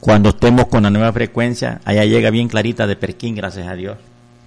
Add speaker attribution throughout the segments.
Speaker 1: Cuando estemos con la nueva frecuencia, allá llega bien clarita de Perquín, gracias a Dios.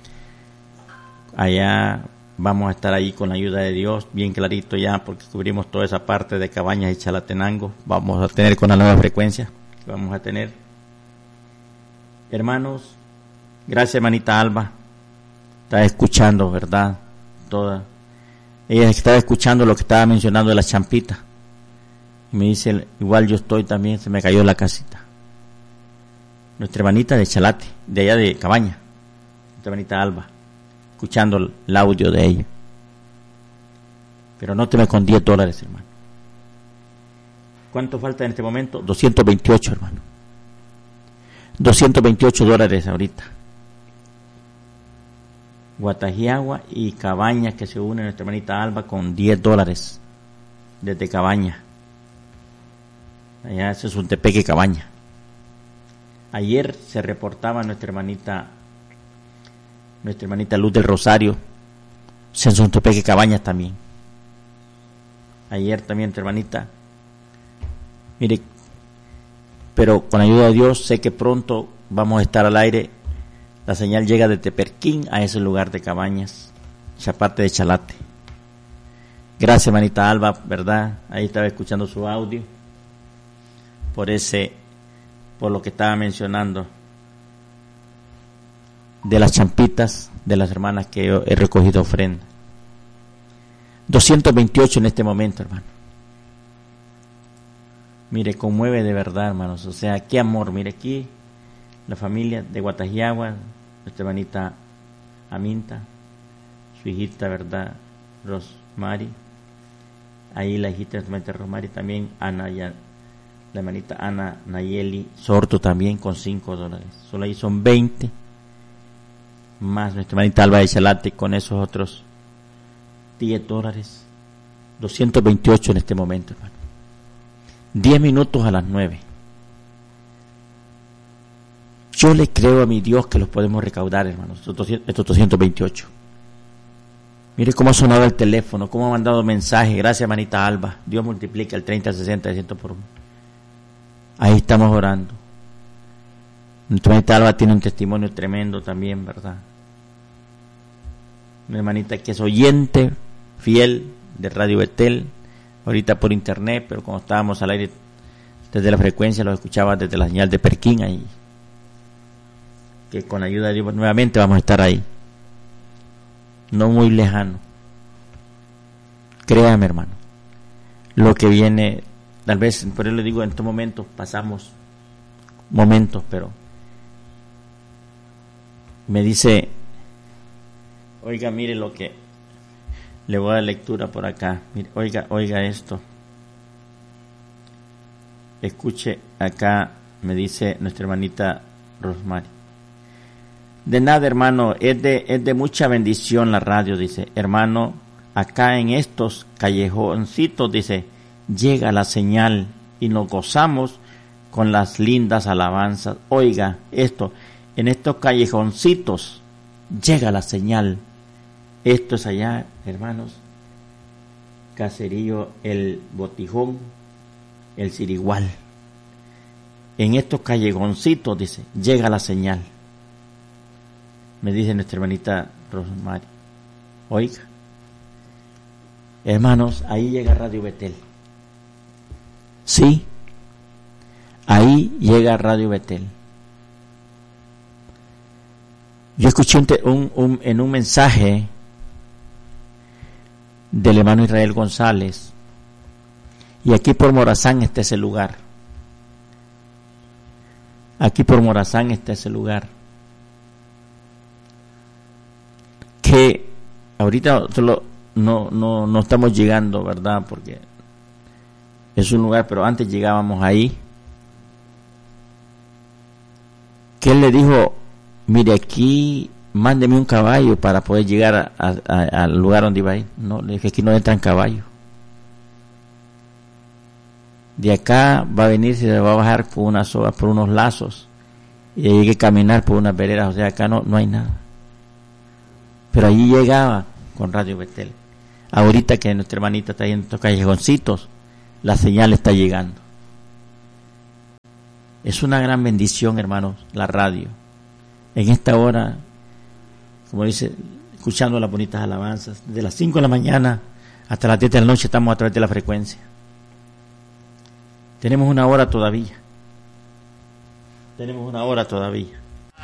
Speaker 1: Allá vamos a estar ahí con la ayuda de Dios, bien clarito ya, porque cubrimos toda esa parte de Cabañas y Chalatenango. Vamos a tener con la nueva frecuencia que vamos a tener. Hermanos, gracias hermanita Alba. Está escuchando, ¿verdad? Ella estaba escuchando lo que estaba mencionando de las champitas. Y me dice, igual yo estoy también, se me cayó la casita. Nuestra hermanita de Chalate, de allá de Cabaña, nuestra hermanita Alba, escuchando el audio de ella. Pero anóteme con $10, hermano. ¿Cuánto falta en este momento? 228, hermano. $228 ahorita. Guatajiagua y Cabaña, que se une nuestra hermanita Alba con $10 desde Cabaña. Allá eso es un Tepeque Cabaña. Ayer se reportaba nuestra hermanita Luz del Rosario, en Tepeque Cabañas también. Ayer también nuestra hermanita. Mire, pero con ayuda de Dios sé que pronto vamos a estar al aire. La señal llega de Teperquín a ese lugar de Cabañas, esa parte de Chalate. Gracias, hermanita Alba, ¿verdad? Ahí estaba escuchando su audio. Por lo que estaba mencionando de las champitas de las hermanas que yo he recogido ofrenda. 228 en este momento, hermano. Mire, conmueve de verdad, hermanos. O sea, qué amor. Mire aquí la familia de Guatajiagua, nuestra hermanita Aminta, su hijita, ¿verdad? Rosmary. Ahí la hijita de nuestra hermanita Rosmary, también Ana, la hermanita Ana Nayeli Sorto también con $5. Solo ahí son 20. Más nuestra hermanita Alba de Chalate con esos otros $10. 228 en este momento, hermano. 10 minutos a las 9. Yo le creo a mi Dios que los podemos recaudar, hermanos, estos 228. Mire cómo ha sonado el teléfono, cómo ha mandado mensajes. Gracias, hermanita Alba. Dios multiplica el 30, 60, 100 por 1. Ahí estamos orando. Nuestra hermanita Alba tiene un testimonio tremendo también, ¿verdad? Una hermanita que es oyente fiel de Radio Betel, ahorita por internet, pero cuando estábamos al aire desde la frecuencia lo escuchaba desde la señal de Perquín ahí. Que con la ayuda de Dios nuevamente vamos a estar ahí. No muy lejano. Créame, hermano. Lo que viene, tal vez, por eso le digo, en estos momentos pasamos momentos, pero me dice, oiga, mire lo que le voy a dar lectura por acá. Mire, oiga esto. Escuche acá, me dice nuestra hermanita Rosmary. De nada, hermano, es de mucha bendición la radio, dice. Hermano, acá en estos callejoncitos, dice, llega la señal y nos gozamos con las lindas alabanzas. Oiga esto, en estos callejoncitos llega la señal. Esto es allá, hermanos, Caserío, el Botijón, el Cirigual. En estos callejoncitos, dice, llega la señal. Me dice nuestra hermanita Rosemary. Oiga, hermanos, ahí llega Radio Betel. Sí, ahí llega Radio Betel. Yo escuché en un mensaje del hermano Israel González, y aquí por Morazán está ese lugar. Aquí por Morazán está ese lugar. Que ahorita solo no estamos llegando, ¿verdad? Porque es un lugar, pero antes llegábamos ahí. Que él le dijo, mire, aquí mándeme un caballo para poder llegar al lugar donde iba a ir. No, le dije, aquí no entran caballos. De acá va a venir, se va a bajar por unas sogas, por unos lazos, y hay que caminar por unas veredas. O sea, acá no hay nada. Pero allí llegaba con Radio Betel. Ahorita que nuestra hermanita está en estos callejoncitos, la señal está llegando. Es una gran bendición, hermanos, la radio. En esta hora, como dice, escuchando las bonitas alabanzas, de las 5 de la mañana hasta las 10 de la noche estamos a través de la frecuencia. Tenemos una hora todavía.